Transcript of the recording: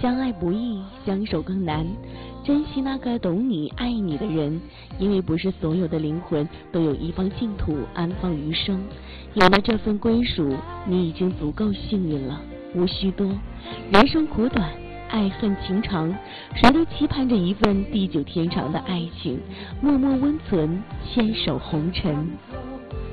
相爱不易，相守更难。珍惜那个懂你、爱你的人，因为不是所有的灵魂都有一方净土安放余生。有了这份归属，你已经足够幸运了，无需多。人生苦短，爱恨情长，谁都期盼着一份地久天长的爱情，默默温存，牵手红尘。